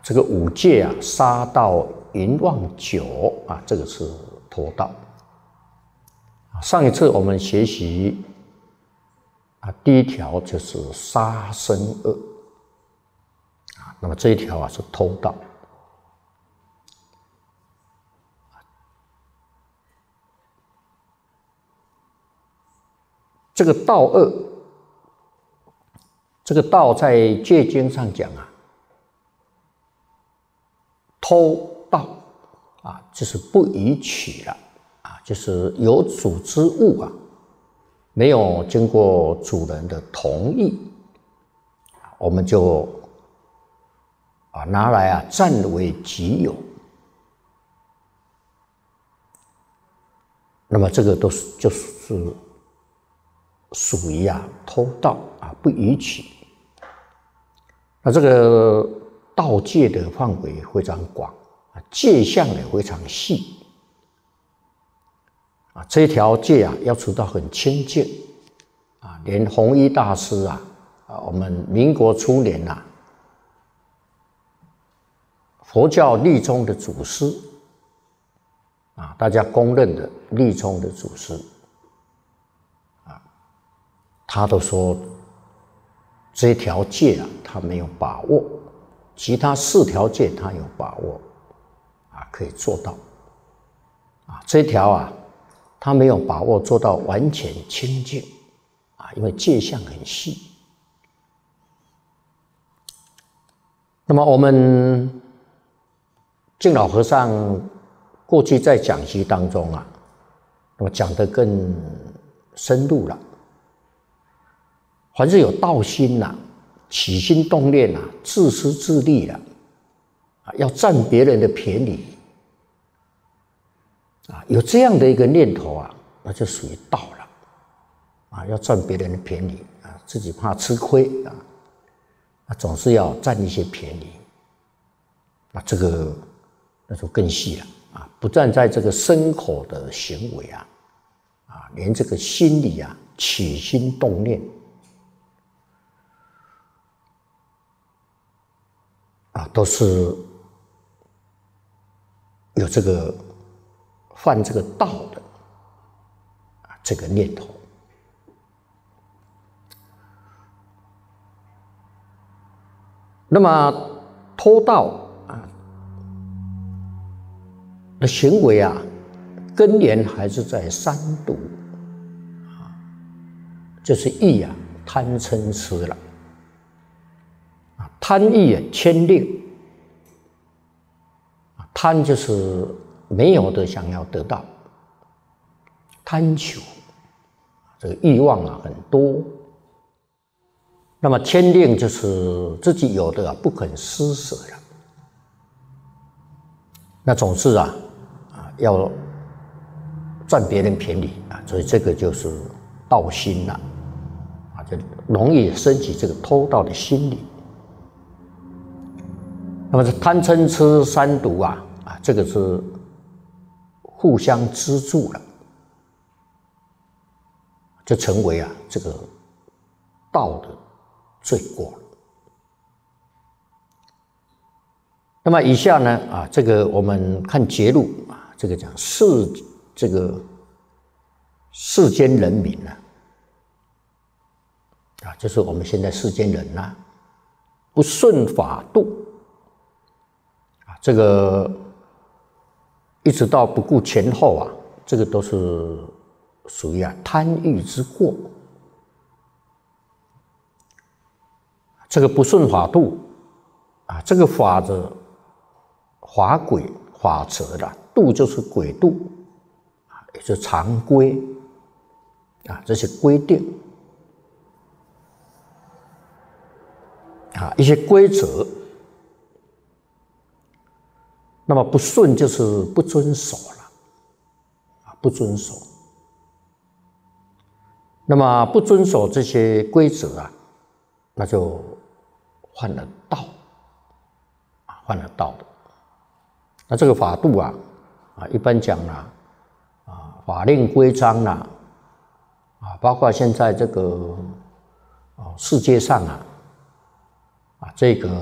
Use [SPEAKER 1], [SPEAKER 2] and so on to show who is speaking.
[SPEAKER 1] 这个五戒啊，杀盗淫妄酒啊，这个是偷盗。上一次我们学习啊，第一条就是杀生恶啊，那么这一条啊是偷盗。这个盗恶，这个盗在戒经上讲啊，偷盗啊，就是不予取了啊，就是有主之物啊，没有经过主人的同意，我们就拿来啊占为己有。那么这个就是属于偷盗啊，不予取。那这个盗戒的范围非常广，戒相也非常细啊。这一条戒啊，要求到很清净啊，连弘一大师啊，我们民国初年啊，佛教律宗的祖师啊，大家公认的律宗的祖师啊，他都说这条戒啊，他没有把握，其他4条戒他有把握啊，可以做到啊。这条啊，他没有把握做到完全清净啊，因为戒相很细。那么我们净老和尚过去在讲习当中啊，那么讲得更深入了。凡是有盗心呐、起心动念呐、自私自利了啊，要占别人的便宜啊，有这样的一个念头啊，那就属于盗了啊，要占别人的便宜啊，自己怕吃亏啊，总是要占一些便宜啊，这个那就更细了啊，不但在这个身口的行为啊，连这个心理啊，起心动念啊，都是有这个犯这个盗的这个念头。那么偷盗的行为啊，根源还是在三毒啊，就是欲啊，贪嗔痴了啊，贪欲啊牵令啊，贪就是没有的想要得到，贪求这个欲望啊很多。那么牵令就是自己有的不肯施舍了，那总是要占别人便宜啊，所以这个就是盗心了啊，就容易升起这个偷盗的心理。那么这贪嗔痴三毒啊，这个是互相资助了，就成为这个盗的罪过了。那么以下呢这个我们看节录这个讲这个世间人民就是我们现在世间人不顺法度这个一直到不顾前后这个都是属于贪欲之过。这个不顺法度这个法的法规法则的度就是轨度也就是常规这些规定一些规则。那么不顺就是不遵守了不遵守。那么不遵守这些规则那就犯了盗犯了盗的。那这个法度一般讲法令规章包括现在这个世界上这个